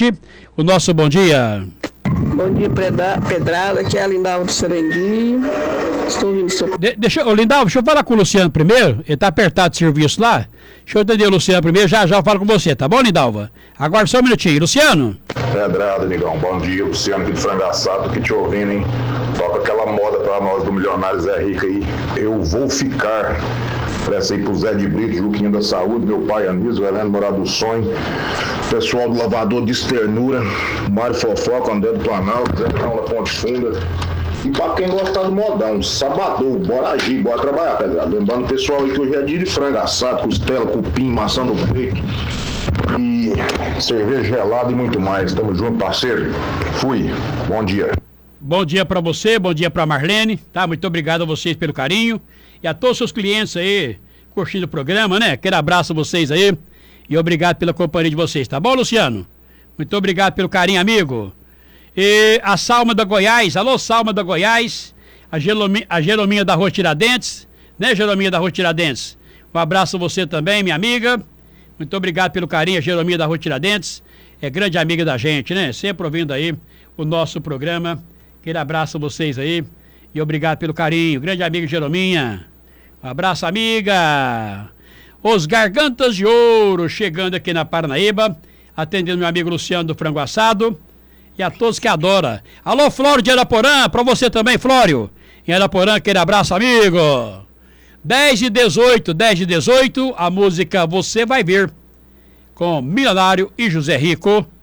gente o nosso bom dia. Bom dia, Pedrada, aqui é a Lindalva do Serenguinho. Estou ouvindo o seu... Lindalva, deixa eu falar com o Luciano primeiro. Ele tá apertado de serviço lá. Deixa eu atender o Luciano primeiro, já eu falo com você, tá bom, Lindalva? Aguarda só um minutinho. Luciano? Pedrada, amigão. Bom dia, Luciano aqui de Frango Assado, aqui te ouvindo, hein? Toca aquela moda pra nós do Milionário Zé Rico aí. Eu vou ficar. Presta aí pro Zé de Brito, Juquinha da Saúde, meu pai Anísio, Heleno Morado do Sonho, pessoal do Lavador de Esternura, Mário Fofoca, André do Planalto, Zé Cão da Ponte Funda. E pra quem gosta do modão, sabadão, bora agir, bora trabalhar, Pedrada. Lembrando o pessoal aí que hoje é dia de frango assado, costela, cupim, maçã do peito e cerveja gelada e muito mais. Tamo junto, parceiro. Fui. Bom dia. Bom dia pra você, bom dia pra Marlene, tá? Muito obrigado a vocês pelo carinho e a todos os seus clientes aí, curtindo o programa, né? Aquele abraço a vocês aí e obrigado pela companhia de vocês, tá bom, Luciano? Muito obrigado pelo carinho, amigo. E a Salma da Goiás, alô Salma da Goiás, a Jerominha da Rua Tiradentes, né, Jerominha da Rua Tiradentes? Um abraço a você também, minha amiga. Muito obrigado pelo carinho, a Jerominha da Rua Tiradentes, é grande amiga da gente, né? Sempre ouvindo aí o nosso programa. Aquele abraço a vocês aí e obrigado pelo carinho. Grande amiga Jerominha. Um abraço, amiga. Os Gargantas de Ouro chegando aqui na Paranaíba, atendendo meu amigo Luciano do Frango Assado e a todos que adoram. Alô, Flório de Araporã, pra você também, Flório. Em Araporã, aquele abraço, amigo. 10h18, a música Você Vai Ver, com Milionário e José Rico.